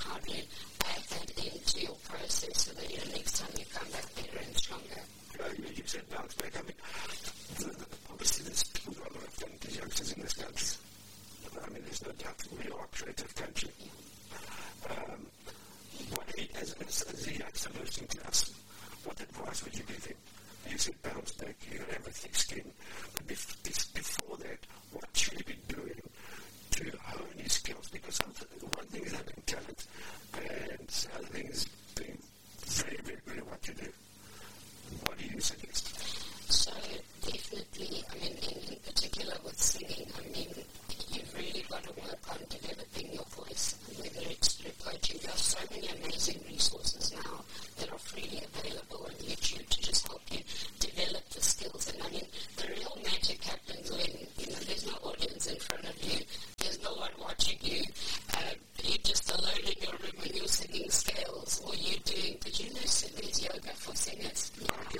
how to add that into your process so that next time you come back better and stronger. You said bounce back. I mean, obviously there's people who are a lot of talented youngsters in this country. I mean, there's no doubt that we are a creative country. As a youngster listening to us, what advice would you give him? You said bounce back, you have a thick skin. But before that, what should he be doing to hone his skills? Because one thing is having talent, and the other thing is being very, very good at what you do. What do you suggest? So definitely, I mean, in particular with singing, I mean, you've really got to work on developing your voice, whether it's through coaching. There are so many amazing resources now that are freely available on YouTube to just help you develop the skills. And I mean, the real magic happens when, there's no audience in front of you, there's no one watching you, you're just alone in your room when you're singing scales, or you're doing, did you know there's yoga for singers?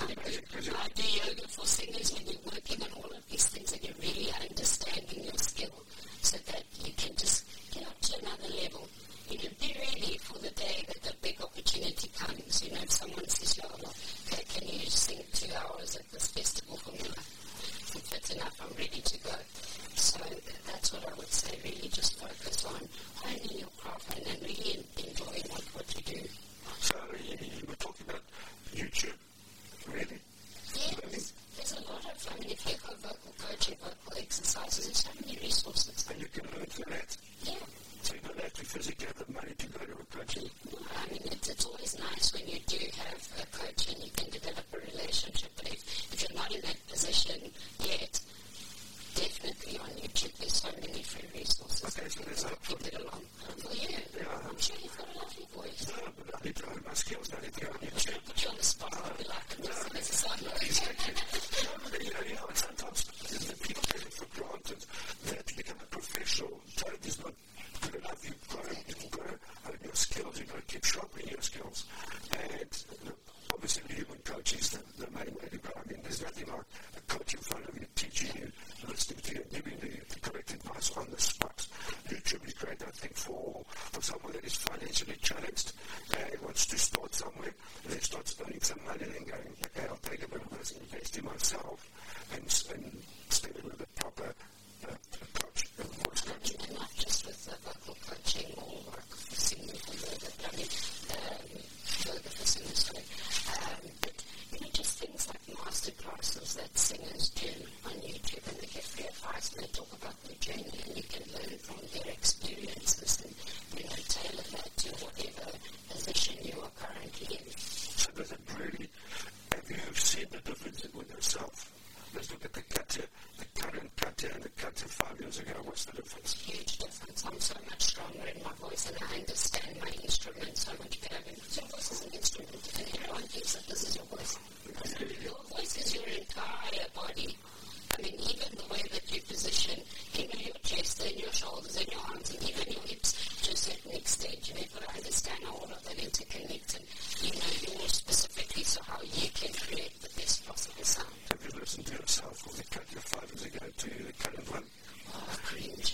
I do yoga for singers when you're working on all of these things and you're really understanding your skill so that you can just get up to another level. Be ready for the day that the big opportunity comes. If someone says, okay, can you sing 2 hours at this festival for me? If that's enough, I'm ready to go. So that's what I would say, really just focus on honing your craft and really enjoying what you do. So you were talking about YouTube, really? Yes, there's a lot of, if you go vocal coaching, vocal exercises, there's so many resources. And you can learn through that? Yeah. So you don't have to physically have the money to go to a coach? No, it's always nice when you do have a coach and you can develop a relationship, but if you're not in that position yet, definitely on YouTube there's so many free resources. Okay, so there's hope for it along. For you, I'm sure you've got a lovely voice. No, but I need to hone my skills, I need to go on YouTube. Put you on the spot, I'll be like, this is a exactly. Sometimes the people take it for granted that to become a professional talent is not good enough. You've got to hone your skills, you've got to keep sharpening your skills. And obviously the human coach is the main way to go. I mean, there's nothing like a coach in front of you teaching you, listening to you, giving you the correct advice on the spot. YouTube is great, I think, for someone that is financially challenged and wants to start somewhere, and then starts earning some money and then going, okay, I'll take a bit of this and invest in myself and spend it with a proper coach, voice coaching. And not just with vocal coaching or work for singing for yoga, but yoga for singers, sorry. But, just things like master classes that singers do on YouTube, and they get free advice and they talk about their journey, and you can learn from their experiences and, tailor that to whatever position you are currently in. So does it really, have you seen the difference with yourself? Let's look at the current cutter and the cutter 5 years ago. What's the difference? Huge difference. I'm so much stronger in my voice and I understand my instrument so much better. Because your voice is an instrument and everyone thinks that this is your voice. Your voice is your entire body. I mean, even the way that you position, your chest and your shoulders and your arms and even your hips to a certain extent. You've got to understand how all of that interconnects and you specifically so how you can create the best possible sound. Have you listened to yourself or the cut your 5 years ago to the current one? Oh, cringe.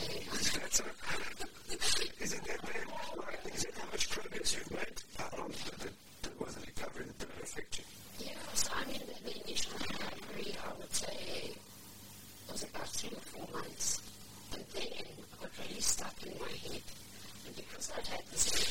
Is it that bad? Is it how much progress you've made? How long was the recovery that did it affect you? Yeah, so the initial recovery, I would say, was about 3 or 4 months. And then I got really stuck in my head. And because I'd had this